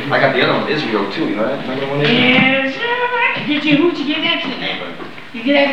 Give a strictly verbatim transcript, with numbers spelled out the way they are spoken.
I got the other one, Israel, too, you know that? Remember the one? Yes, sir. Get you, who'd you get that to? Neighbor. You get that